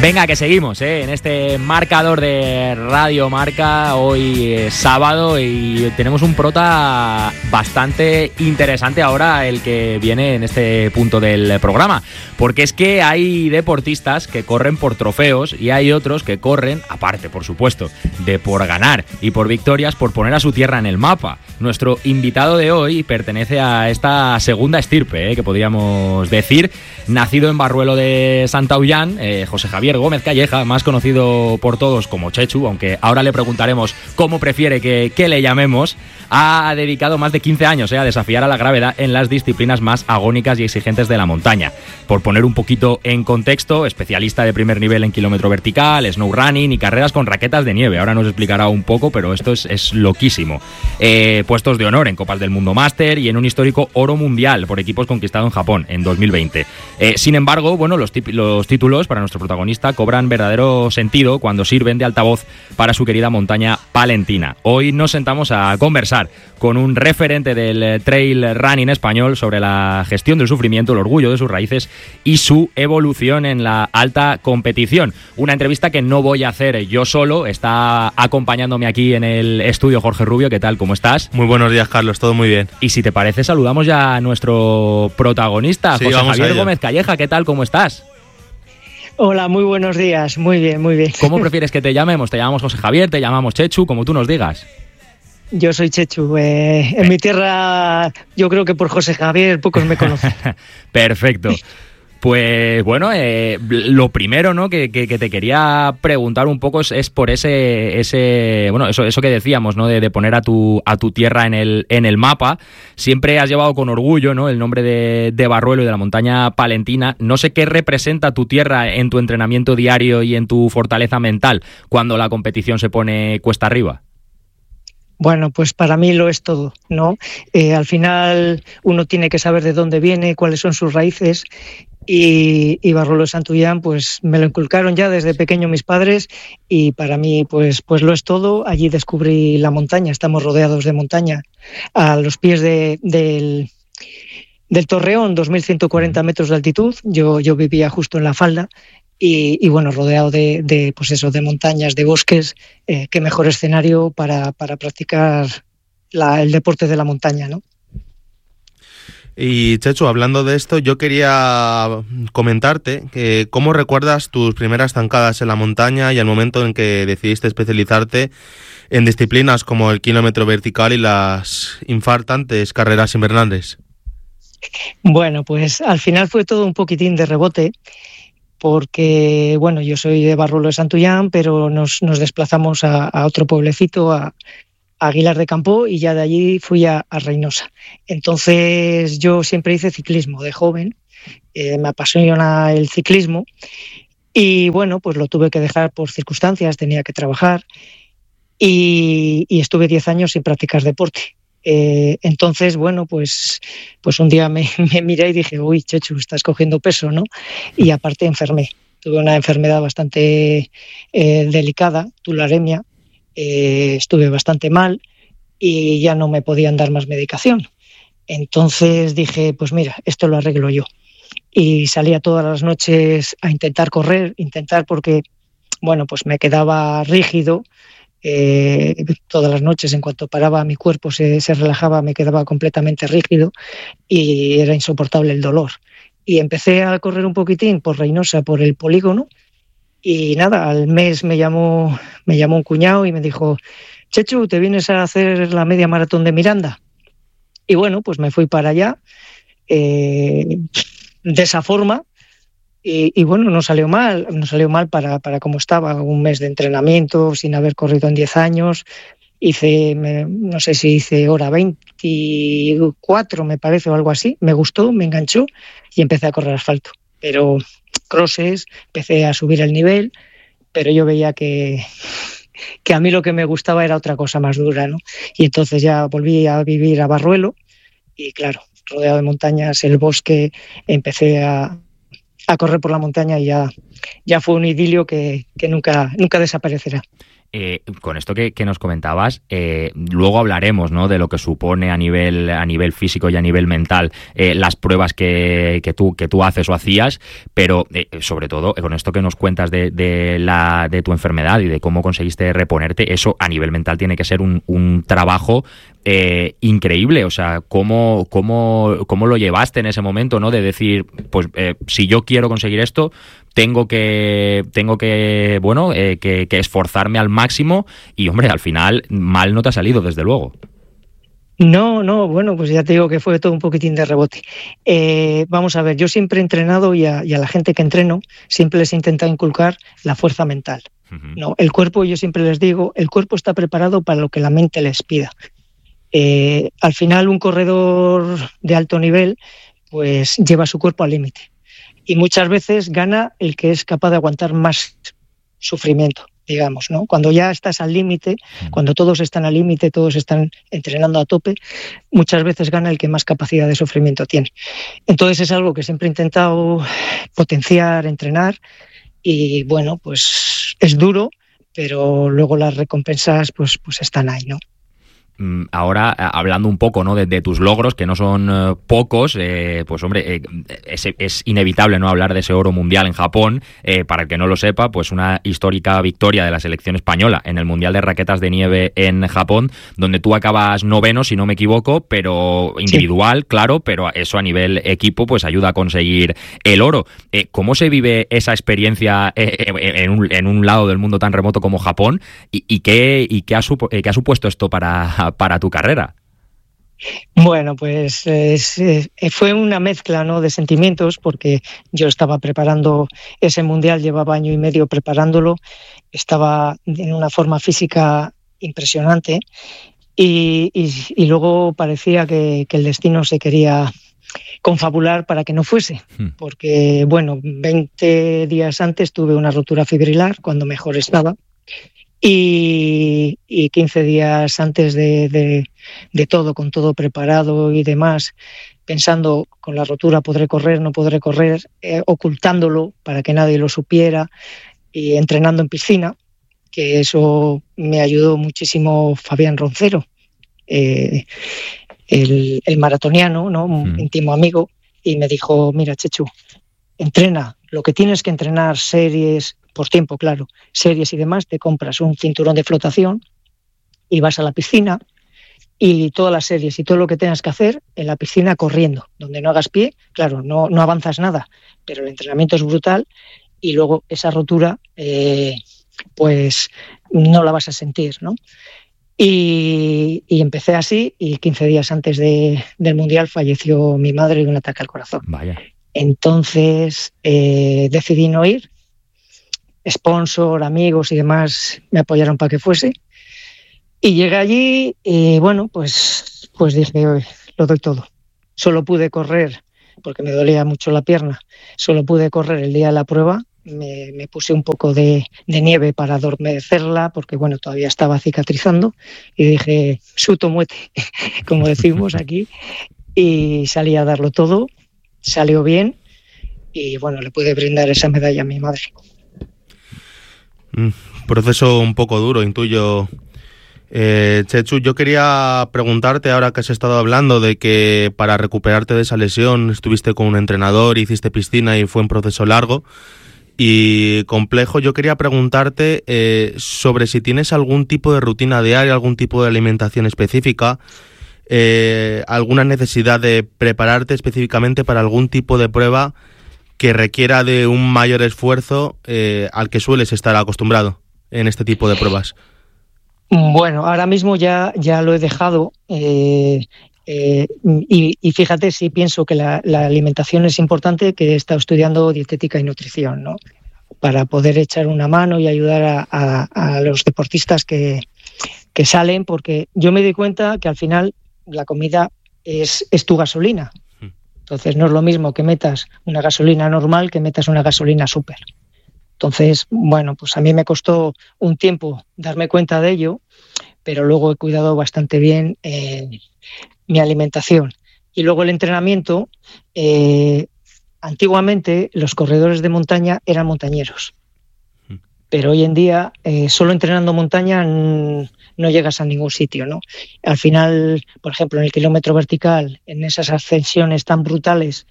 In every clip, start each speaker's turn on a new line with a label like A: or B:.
A: Venga, que seguimos en este marcador de Radio Marca. Hoy es sábado y tenemos un prota bastante interesante ahora, el que viene en este punto del programa, porque es que hay deportistas que corren por trofeos y hay otros que corren, aparte por supuesto de por ganar y por victorias, por poner a su tierra en el mapa. Nuestro invitado de hoy pertenece a esta segunda estirpe, que podríamos decir, nacido en Barruelo de Santaullán, José Javier Gómez Calleja, más conocido por todos como Chechu, aunque ahora le preguntaremos cómo prefiere que le llamemos. Ha dedicado más de 15 años a desafiar a la gravedad en las disciplinas más agónicas y exigentes de la montaña. Por poner un poquito en contexto, especialista de primer nivel en kilómetro vertical, snow running y carreras con raquetas de nieve. Ahora nos explicará un poco, pero esto es loquísimo. Puestos de honor en Copas del Mundo Máster y en un histórico oro mundial por equipos conquistado en Japón en 2020. Sin embargo, bueno, los títulos para nuestro protagonista cobran verdadero sentido cuando sirven de altavoz para su querida montaña palentina. Hoy nos sentamos a conversar con un referente del trail running español sobre la gestión del sufrimiento, el orgullo de sus raíces y su evolución en la alta competición. Una entrevista que no voy a hacer yo solo, está acompañándome aquí en el estudio Jorge Rubio. ¿Qué tal? ¿Cómo estás?
B: Muy buenos días, Carlos, todo muy bien.
A: Y si te parece, saludamos ya a nuestro protagonista,
B: sí,
A: José Javier Gómez Calleja. ¿Qué tal? ¿Cómo estás?
C: Hola, muy buenos días. Muy bien, muy bien.
A: ¿Cómo prefieres que te llamemos? ¿Te llamamos José Javier? ¿Te llamamos Chechu? Como tú nos digas.
C: Yo soy Chechu. En mi tierra, yo creo que por José Javier pocos me conocen.
A: Perfecto. Pues bueno, lo primero, ¿no?, que te quería preguntar un poco es por ese bueno, eso que decíamos, ¿no?, de poner a tu tierra en el mapa. Siempre has llevado con orgullo, ¿no?, el nombre de Barruelo y de la montaña palentina. No sé qué representa tu tierra en tu entrenamiento diario y en tu fortaleza mental cuando la competición se pone cuesta arriba.
C: Bueno, pues para mí lo es todo, ¿no? Al final uno tiene que saber de dónde viene, cuáles son sus raíces, y Barruelo de Santaullán pues me lo inculcaron ya desde pequeño mis padres, y para mí pues lo es todo. Allí descubrí la montaña, estamos rodeados de montaña a los pies del Torreón, 2.140 metros de altitud. Yo vivía justo en la falda. Y bueno, rodeado de pues eso, de montañas, de bosques, qué mejor escenario para practicar el deporte de la montaña, ¿no?
B: Y Chechu, hablando de esto, yo quería comentarte que cómo recuerdas tus primeras zancadas en la montaña y el momento en que decidiste especializarte en disciplinas como el kilómetro vertical y las infartantes carreras invernales.
C: Bueno, pues al final fue todo un poquitín de rebote, porque bueno, yo soy de Barruelo de Santaullán, pero nos desplazamos a otro pueblecito, a Aguilar de Campoo, y ya de allí fui a Reynosa. Entonces yo siempre hice ciclismo de joven, me apasiona el ciclismo, y bueno, pues lo tuve que dejar por circunstancias, tenía que trabajar, y estuve 10 años sin practicar deporte. Entonces, bueno, pues un día me miré y dije, uy, Chechu, estás cogiendo peso, ¿no? Y aparte enfermé. Tuve una enfermedad bastante delicada, tularemia. Estuve bastante mal y ya no me podían dar más medicación. Entonces dije, pues mira, esto lo arreglo yo. Y salía todas las noches a intentar correr, porque, bueno, pues me quedaba rígido. Todas las noches, en cuanto paraba, mi cuerpo se relajaba, me quedaba completamente rígido y era insoportable el dolor. Y empecé a correr un poquitín por Reynosa, por el polígono, y nada, al mes me llamó un cuñado y me dijo, Chechu, ¿te vienes a hacer la media maratón de Miranda? Y bueno, pues me fui para allá de esa forma. Y bueno, no salió mal para cómo estaba. Un mes de entrenamiento sin haber corrido en 10 años. No sé si hice hora 24, me parece, o algo así. Me gustó, me enganchó y empecé a correr asfalto. Pero crosses, empecé a subir el nivel, pero yo veía que a mí lo que me gustaba era otra cosa más dura, ¿no? Y entonces ya volví a vivir a Barruelo y claro, rodeado de montañas, el bosque, empecé a correr por la montaña y ya fue un idilio que nunca desaparecerá.
A: Con esto que nos comentabas, luego hablaremos, ¿no?, de lo que supone a nivel físico y a nivel mental las pruebas que tú haces o hacías, pero sobre todo con esto que nos cuentas de tu enfermedad y de cómo conseguiste reponerte, eso a nivel mental tiene que ser un trabajo increíble. O sea, ¿cómo lo llevaste en ese momento, ¿no?, de decir, pues si yo quiero conseguir esto, tengo que esforzarme al máximo y, hombre, al final mal no te ha salido, desde luego.
C: No, bueno, pues ya te digo que fue todo un poquitín de rebote. Vamos a ver, yo siempre he entrenado y a la gente que entreno siempre les he intentado inculcar la fuerza mental. Uh-huh. No, el cuerpo, yo siempre les digo, el cuerpo está preparado para lo que la mente les pida. Al final, un corredor de alto nivel pues lleva su cuerpo al límite. Y muchas veces gana el que es capaz de aguantar más sufrimiento, digamos, ¿no? Cuando ya estás al límite, cuando todos están al límite, todos están entrenando a tope, muchas veces gana el que más capacidad de sufrimiento tiene. Entonces es algo que siempre he intentado potenciar, entrenar, y bueno, pues es duro, pero luego las recompensas pues están ahí, ¿no?
A: Ahora, hablando un poco, ¿no?, de tus logros, que no son pocos, pues hombre, es inevitable, ¿no?, hablar de ese oro mundial en Japón. Para el que no lo sepa, pues una histórica victoria de la selección española en el Mundial de Raquetas de Nieve en Japón, donde tú acabas 9º, si no me equivoco, pero individual, sí, claro, pero eso a nivel equipo pues ayuda a conseguir el oro. ¿Cómo se vive esa experiencia en un lado del mundo tan remoto como Japón? ¿Y qué ha supuesto esto para tu carrera?
C: Bueno, pues fue una mezcla, ¿no?, de sentimientos, porque yo estaba preparando ese mundial, llevaba 1 año y medio preparándolo, estaba en una forma física impresionante y luego parecía que el destino se quería confabular para que no fuese, porque bueno, 20 días antes tuve una rotura fibrilar cuando mejor estaba. Y 15 días antes de todo, con todo preparado y demás, pensando, con la rotura podré correr, no podré correr, ocultándolo para que nadie lo supiera, y entrenando en piscina, que eso me ayudó muchísimo Fabián Roncero, el maratoniano, ¿no?, un íntimo amigo, y me dijo, mira, Chechu, entrena lo que tienes que entrenar, series, por tiempo, claro, series y demás, te compras un cinturón de flotación y vas a la piscina, y todas las series y todo lo que tengas que hacer en la piscina corriendo, donde no hagas pie, claro, no avanzas nada, pero el entrenamiento es brutal, y luego esa rotura pues no la vas a sentir, ¿no? Y empecé así, y 15 días antes del Mundial falleció mi madre de un ataque al corazón.
A: Vaya.
C: Entonces decidí no ir. Sponsor, amigos y demás me apoyaron para que fuese, y llegué allí y bueno, pues dije, lo doy todo. Solo pude correr, porque me dolía mucho la pierna, solo pude correr el día de la prueba, me puse un poco de nieve para adormecerla, porque bueno, todavía estaba cicatrizando, y dije, suto muete, como decimos aquí, y salí a darlo todo, salió bien, y bueno, le pude brindar esa medalla a mi madre.
B: Proceso un poco duro, intuyo. Chechu, yo quería preguntarte, ahora que has estado hablando de que para recuperarte de esa lesión estuviste con un entrenador, hiciste piscina y fue un proceso largo y complejo, yo quería preguntarte sobre si tienes algún tipo de rutina diaria, algún tipo de alimentación específica, alguna necesidad de prepararte específicamente para algún tipo de prueba que requiera de un mayor esfuerzo al que sueles estar acostumbrado en este tipo de pruebas.
C: Bueno, ahora mismo ya lo he dejado, y fíjate, si pienso que la alimentación es importante, que he estado estudiando dietética y nutrición, ¿no?, para poder echar una mano y ayudar a los deportistas que salen, porque yo me doy cuenta que al final la comida es tu gasolina. Entonces no es lo mismo que metas una gasolina normal que metas una gasolina súper. Entonces, bueno, pues a mí me costó un tiempo darme cuenta de ello, pero luego he cuidado bastante bien mi alimentación. Y luego el entrenamiento, antiguamente los corredores de montaña eran montañeros. pero hoy en día solo entrenando montaña no llegas a ningún sitio, ¿no? Al final, por ejemplo, en el kilómetro vertical, en esas ascensiones tan brutales,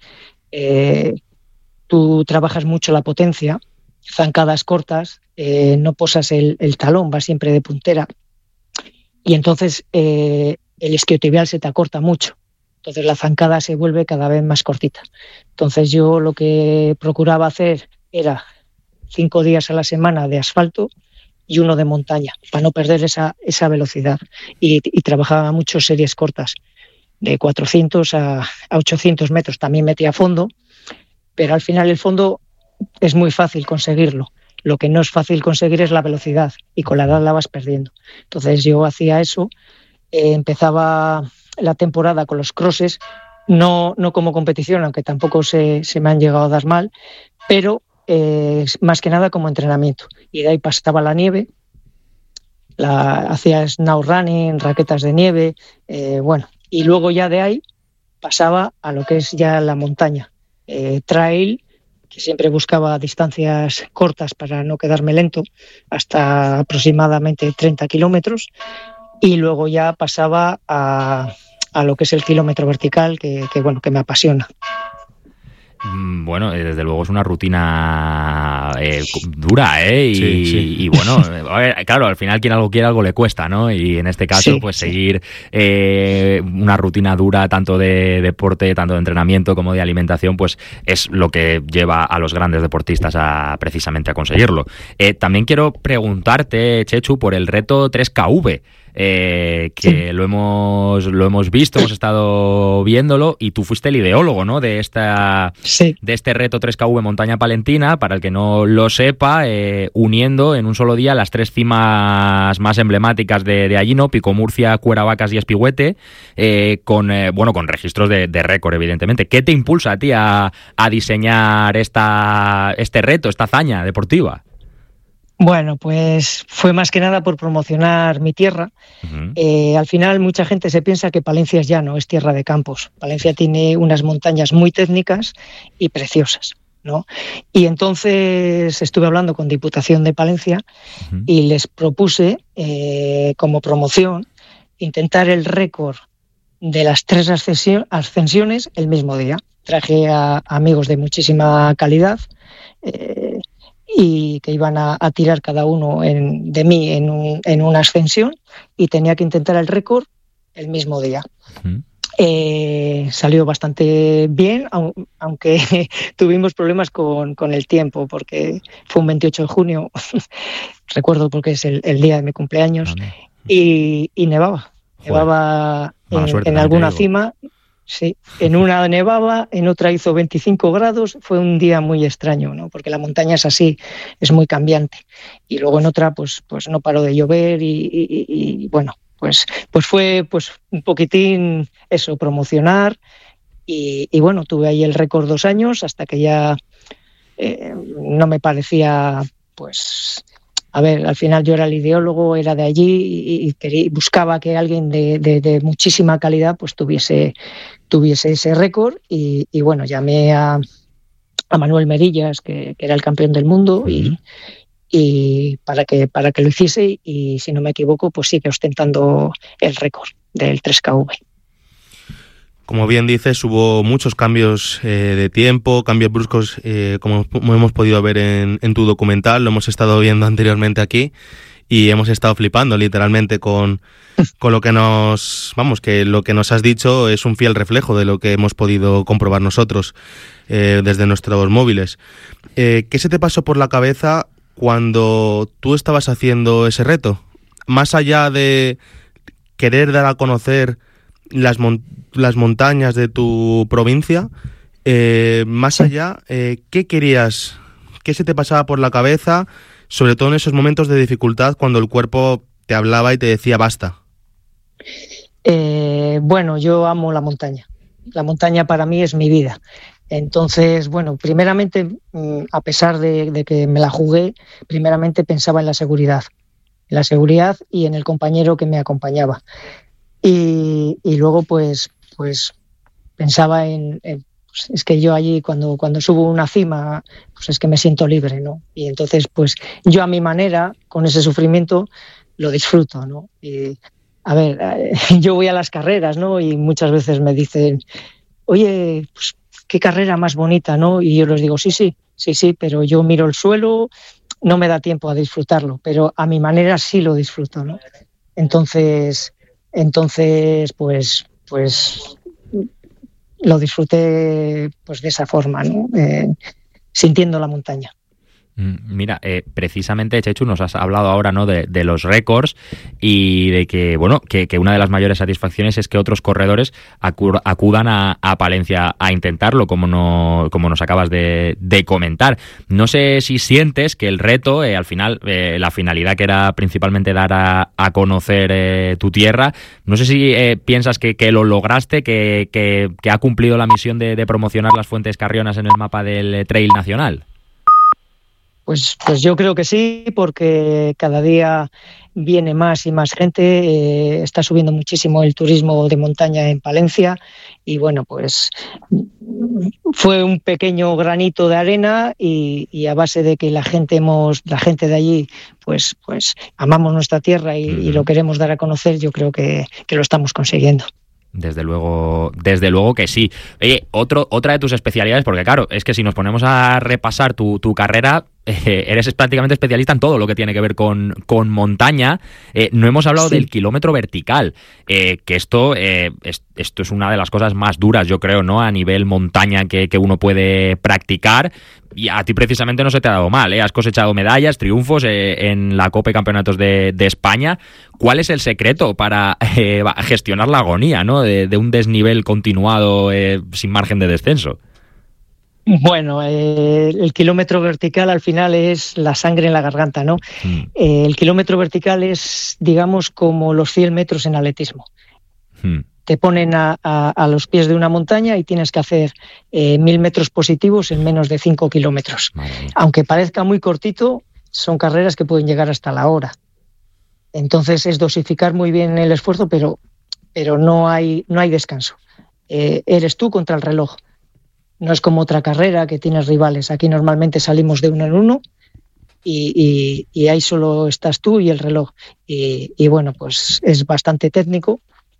C: tú trabajas mucho la potencia, zancadas cortas, no posas el talón, vas siempre de puntera, y entonces el isquiotibial se te acorta mucho. Entonces la zancada se vuelve cada vez más cortita. Entonces yo lo que procuraba hacer era 5 días a la semana de asfalto y 1 de montaña, para no perder esa velocidad. Y trabajaba mucho series cortas, de 400 a 800 metros. También metía fondo, pero al final el fondo es muy fácil conseguirlo. Lo que no es fácil conseguir es la velocidad, y con la edad la vas perdiendo. Entonces yo hacía eso, empezaba la temporada con los crosses, no como competición, aunque tampoco se me han llegado a dar mal, pero más que nada como entrenamiento. Y de ahí pasaba la nieve, hacía snow running, raquetas de nieve, y luego ya de ahí pasaba a lo que es ya la montaña, trail, que siempre buscaba distancias cortas para no quedarme lento, hasta aproximadamente 30 kilómetros, y luego ya pasaba a lo que es el kilómetro vertical, que me apasiona.
A: Bueno, desde luego es una rutina dura, ¿eh?
B: Sí.
A: Y bueno, a ver, claro, al final quien algo quiere, algo le cuesta, ¿no? Y en este caso, seguir una rutina dura, tanto de deporte, tanto de entrenamiento como de alimentación, pues es lo que lleva a los grandes deportistas precisamente a conseguirlo. También quiero preguntarte, Chechu, por el reto 3KV. Que lo hemos visto, hemos estado viéndolo, y tú fuiste el ideólogo, ¿no? de este reto 3KV Montaña Palentina, para el que no lo sepa, uniendo en un solo día las 3 cimas más emblemáticas de allí, ¿no? Pico Murcia, Cueravacas y Espigüete, con registros de récord, evidentemente. ¿Qué te impulsa a ti a diseñar este reto, esta hazaña deportiva?
C: Bueno, pues fue más que nada por promocionar mi tierra. Uh-huh. Al final mucha gente se piensa que Palencia es llano, es tierra de campos. Palencia tiene unas montañas muy técnicas y preciosas, ¿no? Y entonces estuve hablando con Diputación de Palencia, uh-huh, y les propuse, como promoción, intentar el récord de las 3 ascensiones el mismo día. Traje a amigos de muchísima calidad, y que iban a tirar cada uno de mí en una ascensión, y tenía que intentar el récord el mismo día. Uh-huh. Salió bastante bien, aunque tuvimos problemas con el tiempo, porque fue un 28 de junio, recuerdo porque es el día de mi cumpleaños, y nevaba. Nevaba en alguna cima. Sí, en una nevaba, en otra hizo 25 grados, fue un día muy extraño, ¿no? Porque la montaña es así, es muy cambiante. Y luego en otra, pues no paró de llover y bueno, pues fue un poquitín eso, promocionar, y bueno, tuve ahí el récord 2 años hasta que ya no me parecía, pues... A ver, al final yo era el ideólogo, era de allí, y buscaba que alguien de muchísima calidad pues tuviese ese récord, y bueno, llamé a Manuel Merillas, que era el campeón del mundo, uh-huh, y para que lo hiciese, y si no me equivoco, pues sigue ostentando el récord del 3KV.
B: Como bien dices, hubo muchos cambios de tiempo, cambios bruscos, como hemos podido ver en tu documental, lo hemos estado viendo anteriormente aquí, y hemos estado flipando literalmente con lo que lo que nos has dicho es un fiel reflejo de lo que hemos podido comprobar nosotros desde nuestros móviles. ¿Qué se te pasó por la cabeza cuando tú estabas haciendo ese reto? Más allá de querer dar a conocer las montañas de tu provincia, más allá, ¿qué querías? ¿Qué se te pasaba por la cabeza, sobre todo en esos momentos de dificultad, cuando el cuerpo te hablaba y te decía basta?
C: Bueno, yo amo la montaña. La montaña para mí es mi vida. Entonces, bueno, primeramente, a pesar de que me la jugué, primeramente pensaba en la seguridad y en el compañero que me acompañaba. Y luego pues pensaba en pues es que yo allí cuando subo una cima, pues es que me siento libre, ¿no? Y entonces, pues yo a mi manera, con ese sufrimiento, lo disfruto, ¿no? Y, a ver, yo voy a las carreras, ¿no? Y muchas veces me dicen, oye, pues qué carrera más bonita, ¿no? Y yo les digo, sí, pero yo miro el suelo, no me da tiempo a disfrutarlo, pero a mi manera sí lo disfruto, ¿no? Entonces pues lo disfruté pues de esa forma, ¿no? Sintiendo la montaña.
A: Mira, precisamente, Chechu, nos has hablado ahora, ¿no?, de los récords y de que, bueno, que una de las mayores satisfacciones es que otros corredores acudan a Palencia a intentarlo, como nos acabas de comentar. No sé si sientes que el reto, al final, la finalidad que era principalmente dar a conocer tu tierra, no sé si piensas que lo lograste, que ha cumplido la misión de promocionar las Fuentes Carrionas en el mapa del Trail Nacional.
C: Pues yo creo que sí, porque cada día viene más y más gente, está subiendo muchísimo el turismo de montaña en Palencia y bueno, pues fue un pequeño granito de arena y a base de que la gente de allí pues amamos nuestra tierra y lo queremos dar a conocer, yo creo que lo estamos consiguiendo.
A: Desde luego que sí. Oye, otra de tus especialidades, porque claro, es que si nos ponemos a repasar tu carrera, eres prácticamente especialista en todo lo que tiene que ver con montaña. No hemos hablado del kilómetro vertical, que esto es una de las cosas más duras, yo creo, ¿no?, a nivel montaña que uno puede practicar. Y a ti precisamente no se te ha dado mal, ¿eh? Has cosechado medallas, triunfos en la Copa y Campeonatos de España. ¿Cuál es el secreto para gestionar la agonía, ¿no?, de un desnivel continuado sin margen de descenso?
C: Bueno, el kilómetro vertical al final es la sangre en la garganta, ¿no? El kilómetro vertical es, digamos, como los 100 metros en atletismo. Te ponen a los pies de una montaña y tienes que hacer 1000 metros positivos en menos de 5 kilómetros. Aunque parezca muy cortito, son carreras que pueden llegar hasta la hora. Entonces es dosificar muy bien el esfuerzo, pero no hay descanso. Eres tú contra el reloj. No es como otra carrera que tienes rivales. Aquí normalmente salimos de uno en uno y ahí solo estás tú y el reloj. Y bueno, pues es bastante técnico.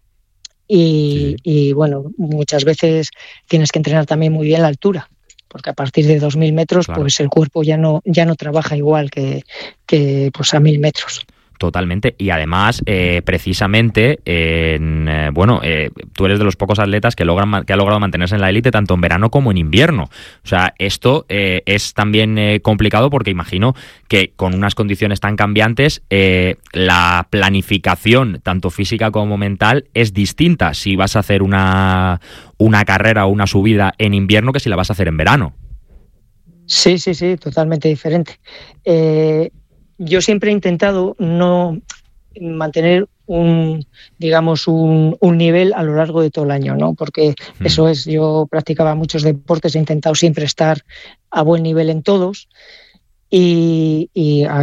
C: Y bueno, muchas veces tienes que entrenar también muy bien la altura, porque a partir de 2000 metros, claro, pues el cuerpo ya no trabaja igual que pues a 1000 metros.
A: Totalmente, y además, precisamente, tú eres de los pocos atletas que ha logrado mantenerse en la élite tanto en verano como en invierno. O sea, esto es también complicado porque imagino que con unas condiciones tan cambiantes, la planificación, tanto física como mental, es distinta si vas a hacer una carrera o una subida en invierno que si la vas a hacer en verano.
C: Sí, totalmente diferente. Yo siempre he intentado no mantener un nivel a lo largo de todo el año, ¿no? Porque eso es, yo practicaba muchos deportes, he intentado siempre estar a buen nivel en todos y